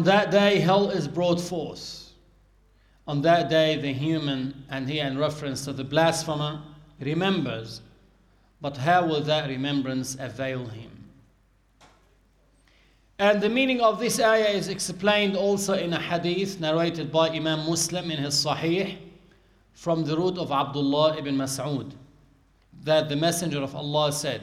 that day, hell is brought forth. On that day, the human, and here in reference to the blasphemer, remembers. But how will that remembrance avail him? And the meaning of this ayah is explained also in a hadith narrated by Imam Muslim in his Sahih from the root of Abdullah ibn Mas'ud, that the Messenger of Allah said,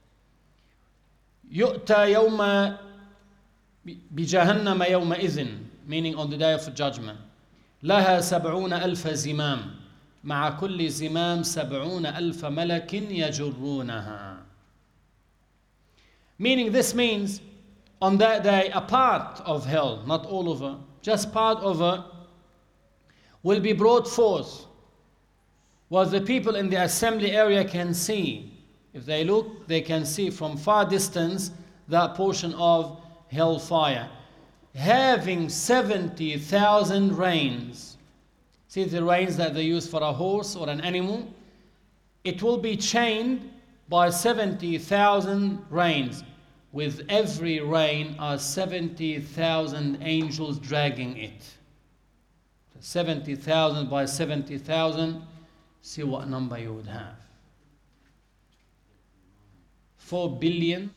يُؤْتَى يَوْمَ بِجَهَنَّمَ يَوْمَئِذٍ, meaning on the day of judgment, لَهَا سَبْعُونَ أَلْفَ زِمَامٍ مَعَ كُلِّ زِمَامٍ سَبْعُونَ أَلْفَ مَلَكٍ يَجُرُّونَهَا. Meaning, this means on that day a part of hell, not all of it, just part of it, will be brought forth, what the people in the assembly area can see. If they look, they can see from far distance that portion of hellfire, having 70,000 reins. See the reins that they use for a horse or an animal? It will be chained by 70,000 reins. With every rein are 70,000 angels dragging it. 70,000 by 70,000, see what number you would have. 4 billion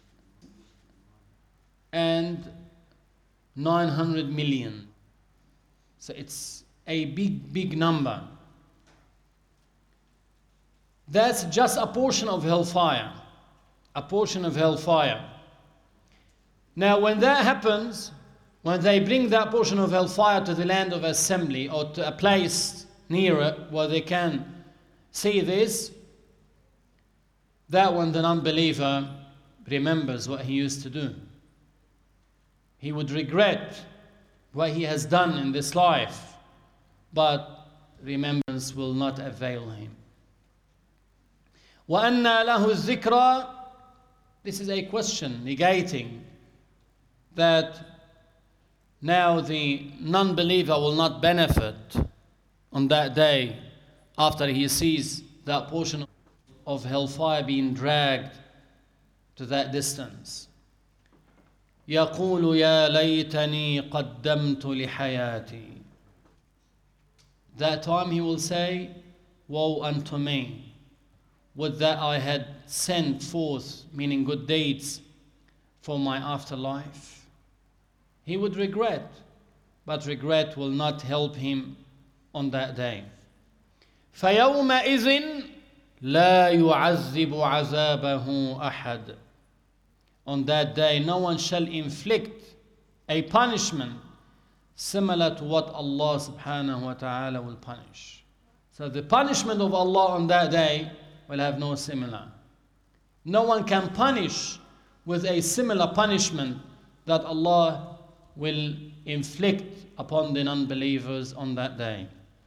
and 900 million. So it's a big number. That's just a portion of hellfire. A portion of hellfire. Now when that happens, when they bring that portion of hellfire to the land of assembly or to a place near it where they can see this, that when the non-believer remembers what he used to do. He would regret what he has done in this life, but remembrance will not avail him. وَأَنَّا لَهُ الذِّكْرَى. This is a question negating that now the non-believer will not benefit on that day after he sees that portion of hellfire being dragged to that distance. يقول يا ليتني قدمت لحياتي. That time he will say, woe unto me, would that I had sent forth, meaning good deeds, for my afterlife. He would regret, but regret will not help him on that day. فَيَوْمَئِذٍ لَا يُعَذِّبُ عَذَابَهُ أَحَدٌ. On that day, no one shall inflict a punishment similar to what Allah subhanahu wa ta'ala will punish. So the punishment of Allah on that day will have no similar. No one can punish with a similar punishment that Allah will inflict upon the non-believers on that day.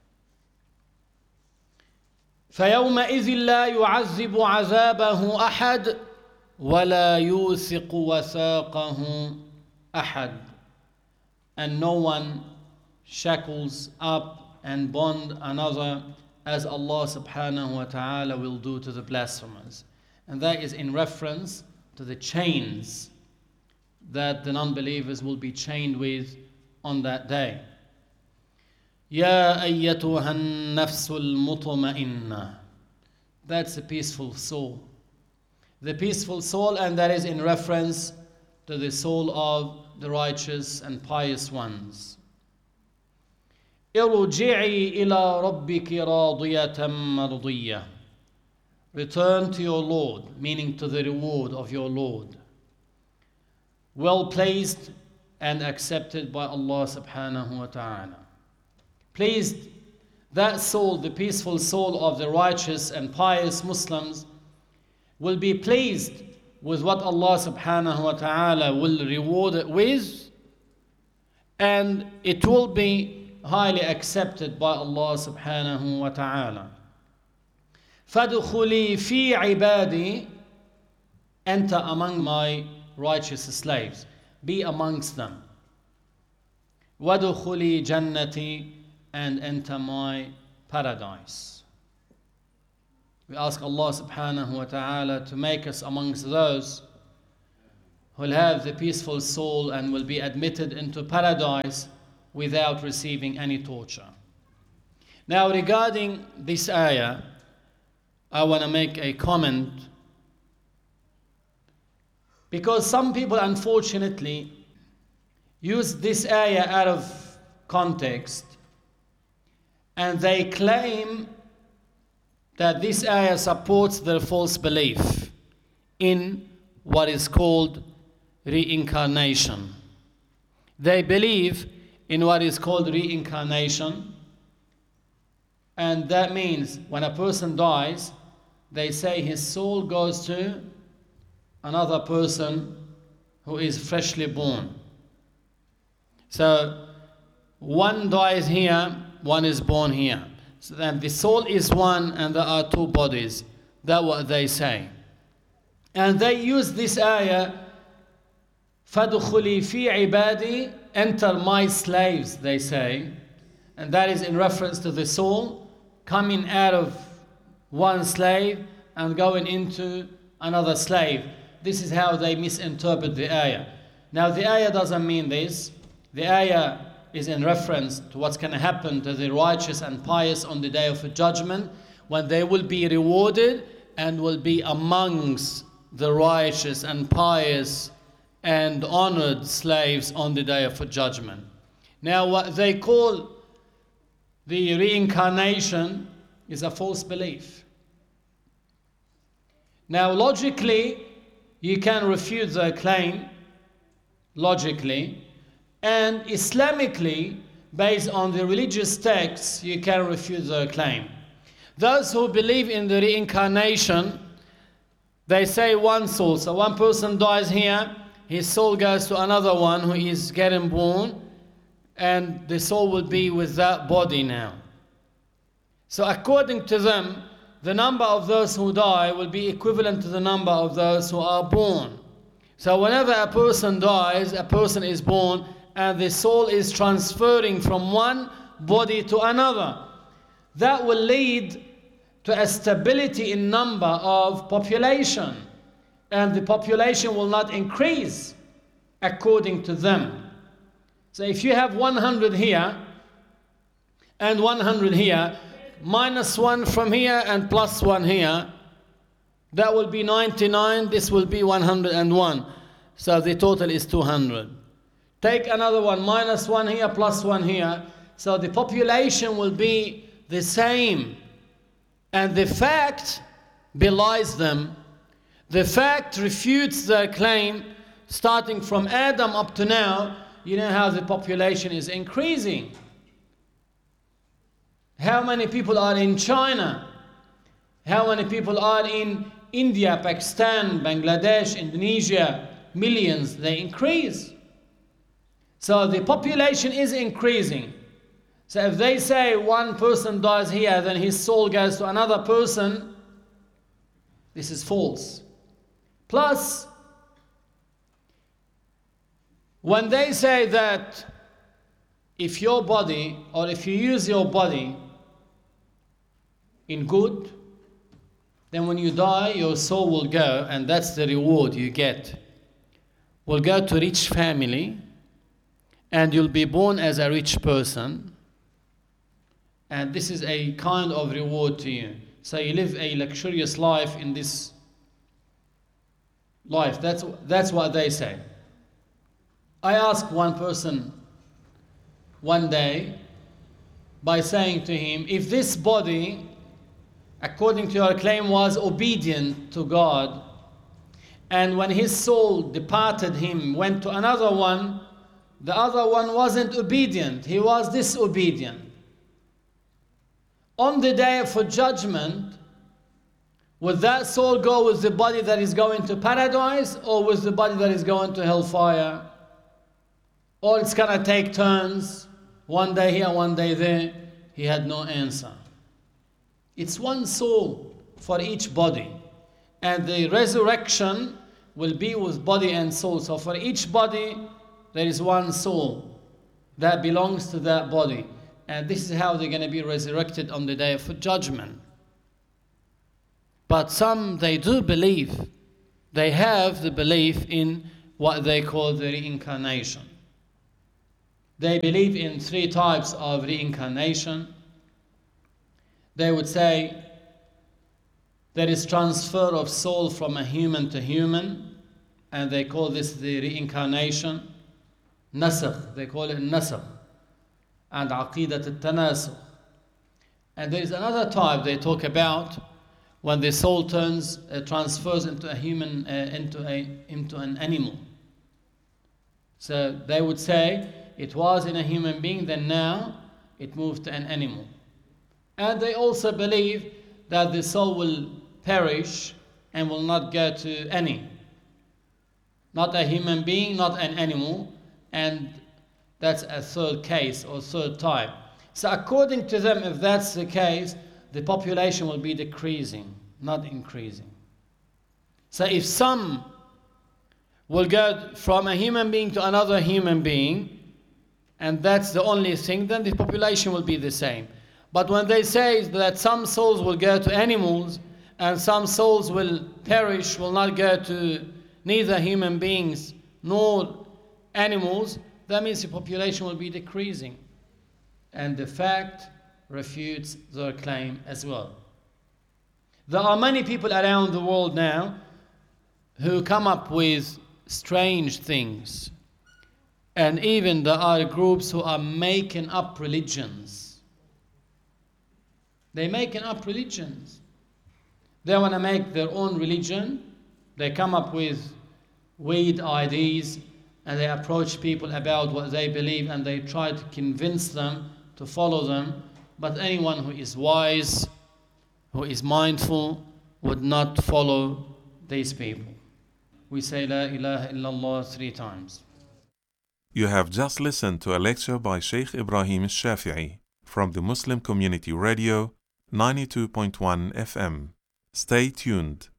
فَيَوْمَئِذٍ لَا يُعَذِّبُ عَذَابَهُ أَحَدٌ وَلَا يُوثِقُ وَثَاقَهُ أَحَدٌ. And no one shackles up and bond another as Allah subhanahu wa ta'ala will do to the blasphemers. And that is in reference to the chains that the non-believers will be chained with on that day. يَا أَيَّتُهَا النَّفْسُ الْمُطْمَئِنَّةُ. That's the peaceful soul. The peaceful soul, and that is in reference to the soul of the righteous and pious ones. ارجعي إلى ربك راضية مرضية. Return to your Lord, meaning to the reward of your Lord, well placed and accepted by Allah subhanahu wa ta'ala. Pleased, that soul, the peaceful soul of the righteous and pious Muslims, will be pleased with what Allah subhanahu wa ta'ala will reward it with, and it will be highly accepted by Allah subhanahu wa ta'ala. فَادْخُلِي فِي عِبَادِي. Enter among my righteous slaves. Be amongst them. وَادْخُلِي جَنَّتِي. And enter my paradise. We ask Allah subhanahu wa ta'ala to make us amongst those who will have the peaceful soul and will be admitted into paradise without receiving any torture. Now regarding this ayah, I want to make a comment, because some people unfortunately use this ayah out of context, and they claim that this ayah supports their false belief in what is called reincarnation. They believe in what is called reincarnation, and that means when a person dies, they say his soul goes to another person who is freshly born. So one dies here, one is born here. So then the soul is one and there are two bodies. That's what they say. And they use this ayah, فَدُخُلِي فِي عِبَادِي, enter my slaves, they say. And that is in reference to the soul coming out of one slave and going into another slave. This is how they misinterpret the ayah. Now the ayah doesn't mean this. The ayah is in reference to what's going to happen to the righteous and pious on the day of judgment, when they will be rewarded and will be amongst the righteous and pious and honored slaves on the day of judgment. Now what they call the reincarnation is a false belief. Now logically, you can refute their claim, logically, and Islamically, based on the religious texts, you can refute their claim. Those who believe in the reincarnation, they say one soul. So one person dies here, his soul goes to another one who is getting born, and the soul will be with that body now. So according to them, the number of those who die will be equivalent to the number of those who are born. So whenever a person dies, a person is born, and the soul is transferring from one body to another. That will lead to a stability in number of population, and the population will not increase according to them. So if you have 100 here and 100 here, minus 1 from here and plus 1 here, that will be 99, this will be 101. So the total is 200. Take another one, minus 1 here, plus 1 here. So the population will be the same. And the fact belies them. The fact refutes their claim. Starting from Adam up to now, you know how the population is increasing. How many people are in China? How many people are in India, Pakistan, Bangladesh, Indonesia? Millions, they increase. So the population is increasing. So if they say one person dies here, then his soul goes to another person, this is false. Plus, when they say that if your body, or if you use your body in good, then when you die, your soul will go, and that's the reward you get, will go to rich family, and you'll be born as a rich person, and this is a kind of reward to you. So you live a luxurious life in this life. That's what they say. I asked one person one day by saying to him, if this body, according to your claim, was obedient to God, and when his soul departed him, went to another one, the other one wasn't obedient, he was disobedient. On the day of judgment, would that soul go with the body that is going to paradise, or with the body that is going to hellfire? Or it's going to take turns, one day here, one day there? He had no answer. It's one soul for each body. And the resurrection will be with body and soul. So for each body, there is one soul that belongs to that body. And this is how they're going to be resurrected on the day of judgment. But some, they do believe. They have the belief in what they call the reincarnation. They believe in 3 types of reincarnation. They would say there is transfer of soul from a human to human, and they call this the reincarnation. Nasakh, they call it nasakh, and aqidat al-tanasukh. And there is another type they talk about when the soul transfers into a human, into an animal. So they would say it was in a human being, then now it moved to an animal. And they also believe that the soul will perish and will not go to any. Not a human being, not an animal, and that's a 3rd case or 3rd type. So according to them, if that's the case, the population will be decreasing, not increasing. So if some will go from a human being to another human being, and that's the only thing, then the population will be the same. But when they say that some souls will go to animals and some souls will perish, will not go to neither human beings nor animals, that means the population will be decreasing. And the fact refutes their claim as well. There are many people around the world now who come up with strange things. And even there are groups who are making up religions. They're making up religions. They want to make their own religion. They come up with weird ideas and they approach people about what they believe and they try to convince them to follow them. But anyone who is wise, who is mindful, would not follow these people. We say La ilaha illallah 3 times. You have just listened to a lecture by Sheikh Ibrahim al-Shafi'i from the Muslim Community Radio 92.1 FM. Stay tuned.